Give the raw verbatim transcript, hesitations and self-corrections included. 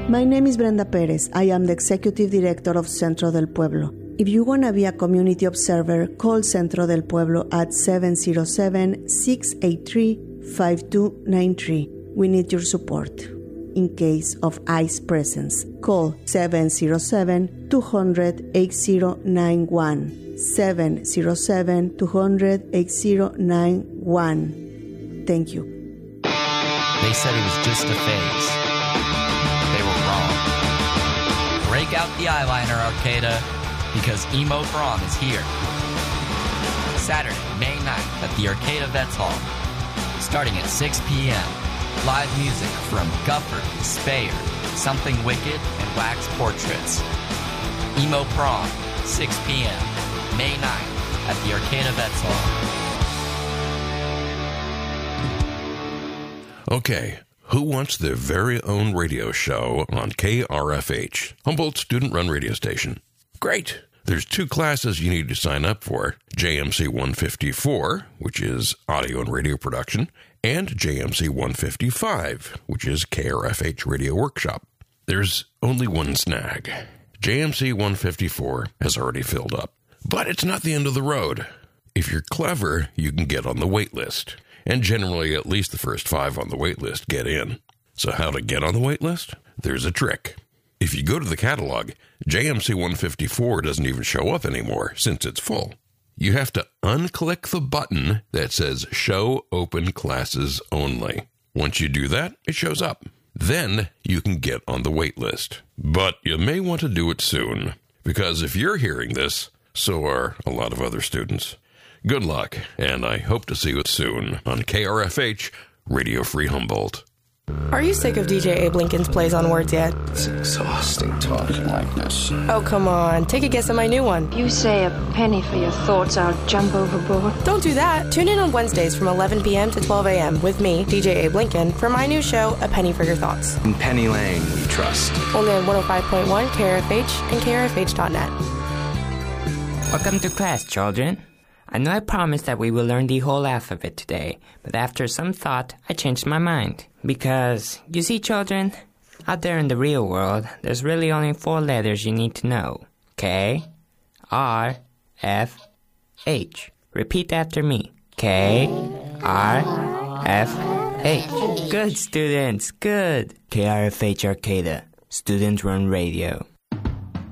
My name is Brenda Perez. I am the Executive Director of Centro del Pueblo. If you want to be a community observer, call Centro del Pueblo at seven zero seven, six eight three, five two nine three. We need your support. In case of ICE presence, call seven zero seven, two hundred, eighty ninety-one. seven zero seven, two hundred, eighty ninety-one. Thank you. They said it was just a phase. They were wrong. Break out the eyeliner, Arcata, because Emo Prom is here. Saturday, May ninth at the Arcata Vets Hall. Starting at six p.m. Live music from Gufford, Speyer, Something Wicked, and Wax Portraits. Emo Prom, six p.m. May ninth at the Arcata Vets Hall. Okay, who wants their very own radio show on K R F H, Humboldt Student-Run Radio Station? Great! There's two classes you need to sign up for, J M C one fifty-four, which is audio and radio production, and J M C one fifty-five, which is K R F H Radio Workshop. There's only one snag. J M C one fifty-four has already filled up. But it's not the end of the road. If you're clever, you can get on the wait list. And generally, at least the first five on the wait list get in. So how to get on the wait list? There's a trick. If you go to the catalog, J M C one fifty-four doesn't even show up anymore since it's full. You have to unclick the button that says Show Open Classes Only. Once you do that, it shows up. Then you can get on the wait list. But you may want to do it soon, because if you're hearing this, so are a lot of other students. Good luck, and I hope to see you soon on K R F H, Radio Free Humboldt. Are you sick of D J Abe Lincoln's plays on words yet? It's exhausting talking like this. Oh, come on. Take a guess at my new one. You say a penny for your thoughts, I'll jump overboard. Don't do that. Tune in on Wednesdays from eleven p.m. to twelve a.m. with me, D J Abe Lincoln, for my new show, A Penny for Your Thoughts. In Penny Lane, we trust. Only on one oh five point one K R F H and K R F H dot net. Welcome to class, children. I know I promised that we will learn the whole alphabet today, but after some thought, I changed my mind. Because, you see, children, out there in the real world, there's really only four letters you need to know. K, R, F, H. Repeat after me. K, R, F, H. Good, students, good. K R F H Arcata, Student Run Radio.